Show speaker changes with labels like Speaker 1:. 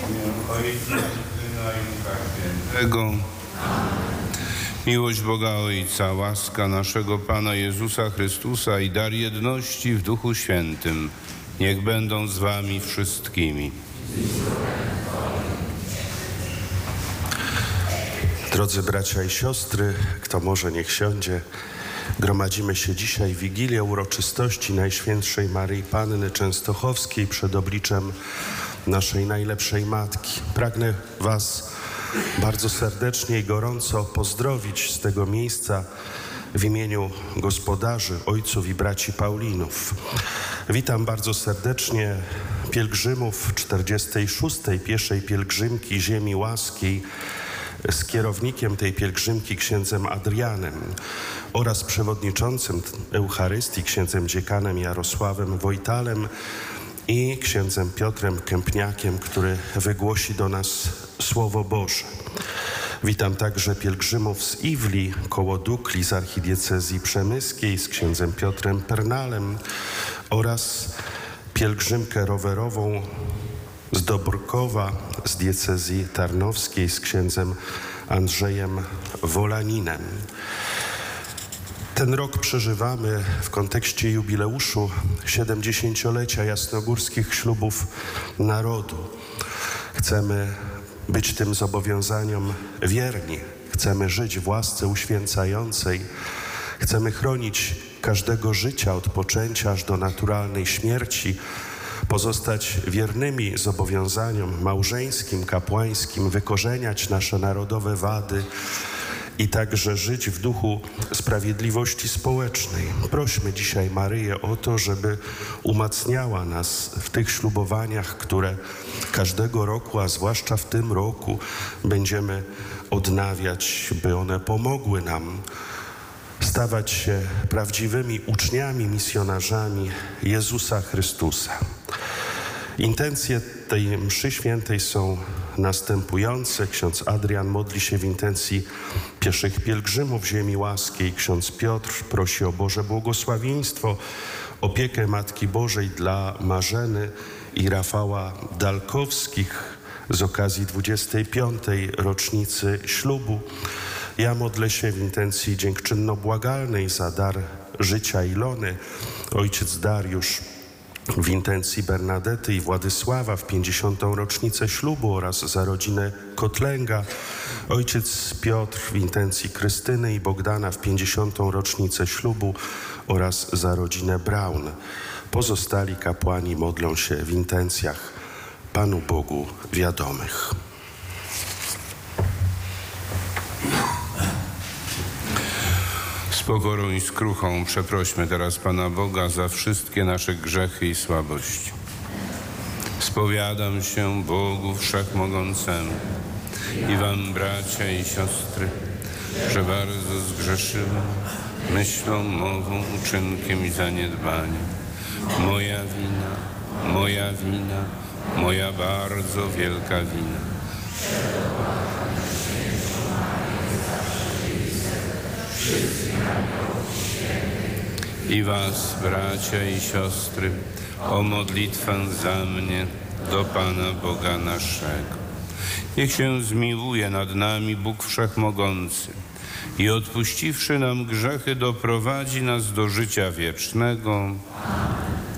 Speaker 1: Ojca, Syna i Ducha Świętego. Miłość Boga Ojca, łaska naszego Pana Jezusa Chrystusa i dar jedności w Duchu Świętym niech będą z wami wszystkimi.
Speaker 2: Drodzy bracia i siostry, kto może niech siądzie. Gromadzimy się dzisiaj w Wigilię uroczystości Najświętszej Maryi Panny Częstochowskiej przed obliczem naszej najlepszej Matki. Pragnę was bardzo serdecznie i gorąco pozdrowić z tego miejsca w imieniu gospodarzy, ojców i braci Paulinów. Witam bardzo serdecznie pielgrzymów 46. pieszej pielgrzymki Ziemi Łaskiej z kierownikiem tej pielgrzymki księdzem Adrianem oraz przewodniczącym Eucharystii księdzem dziekanem Jarosławem Wojtalem i księdzem Piotrem Kępniakiem, który wygłosi do nas Słowo Boże. Witam także pielgrzymów z Iwli koło Dukli z archidiecezji przemyskiej z księdzem Piotrem Pernalem oraz pielgrzymkę rowerową z Dobrkowa z diecezji tarnowskiej z księdzem Andrzejem Wolaninem. Ten rok przeżywamy w kontekście jubileuszu 70-lecia jasnogórskich ślubów narodu. Chcemy być tym zobowiązaniom wierni. Chcemy żyć w łasce uświęcającej. Chcemy chronić każdego życia od poczęcia aż do naturalnej śmierci. Pozostać wiernymi zobowiązaniom małżeńskim, kapłańskim, wykorzeniać nasze narodowe wady i także żyć w duchu sprawiedliwości społecznej. Prośmy dzisiaj Maryję o to, żeby umacniała nas w tych ślubowaniach, które każdego roku, a zwłaszcza w tym roku, będziemy odnawiać, by one pomogły nam stawać się prawdziwymi uczniami, misjonarzami Jezusa Chrystusa. Intencje tej mszy świętej są następujące. Ksiądz Adrian modli się w intencji pieszych pielgrzymów Ziemi Łaskiej. Ksiądz Piotr prosi o Boże błogosławieństwo, opiekę Matki Bożej dla Marzeny i Rafała Dalkowskich z okazji 25. rocznicy ślubu. Ja modlę się w intencji dziękczynno-błagalnej za dar życia Ilony. Ojciec Dariusz w intencji Bernadety i Władysława w 50. rocznicę ślubu oraz za rodzinę Kotlęga. Ojciec Piotr w intencji Krystyny i Bogdana w 50. rocznicę ślubu oraz za rodzinę Braun. Pozostali kapłani modlą się w intencjach Panu Bogu wiadomych.
Speaker 1: Z pokorą i skruchą przeprośmy teraz Pana Boga za wszystkie nasze grzechy i słabości. Spowiadam się Bogu Wszechmogącemu i wam, bracia i siostry, że bardzo zgrzeszyłem myślą, mową, uczynkiem i zaniedbaniem. Moja wina, moja bardzo wielka wina. I was, bracia i siostry, o modlitwę za mnie do Pana Boga naszego. Niech się zmiłuje nad nami Bóg Wszechmogący i odpuściwszy nam grzechy, doprowadzi nas do życia wiecznego.